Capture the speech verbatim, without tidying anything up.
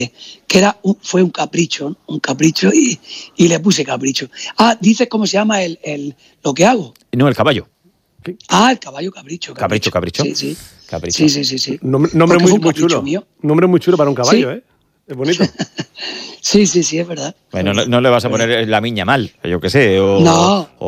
que era un, fue un capricho, un capricho y, y le puse capricho. Ah, dices cómo se llama el, el lo que hago. No, el caballo. Ah, el caballo capricho. Capricho, capricho. Sí, sí. Capricho. Sí, sí, sí, sí. Nombre, nombre muy, muy chulo. Mío. Nombre muy chulo para un caballo, ¿Sí? ¿eh? Es bonito. Sí, sí, sí, es verdad. Bueno, no, no le vas a poner la miña mal, yo qué sé, o, no.